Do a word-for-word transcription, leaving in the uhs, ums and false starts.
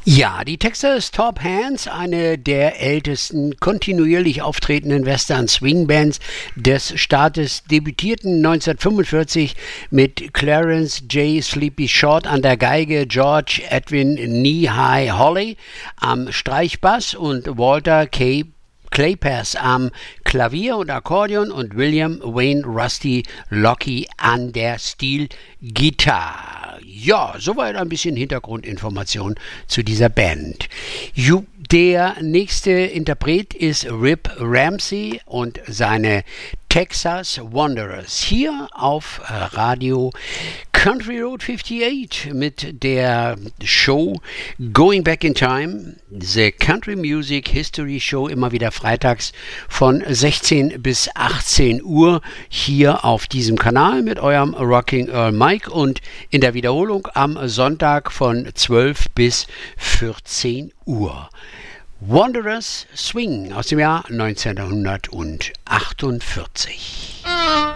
Ja, die Texas Top Hands, eine der ältesten kontinuierlich auftretenden Western-Swing-Bands des Staates, debütierten neunzehnhundertfünfundvierzig mit Clarence J. Sleepy Short an der Geige, George Edwin Knee-High Holly am Streichbass und Walter K. Kleypas am Klavier und Akkordeon und William Wayne Rusty Lockey an der Steel-Gitarre. Ja, soweit ein bisschen Hintergrundinformation zu dieser Band. Ju, der nächste Interpret ist Rip Ramsey und seine Texas Wanderers hier auf Radio Country Road achtundfünfzig mit der Show Going Back in Time, The Country Music History Show, immer wieder freitags von sechzehn bis achtzehn Uhr hier auf diesem Kanal mit eurem Rocking Earl Mike und in der Wiederholung am Sonntag von zwölf bis vierzehn Uhr. Wanderers Swing aus dem Jahr neunzehnhundertachtundvierzig.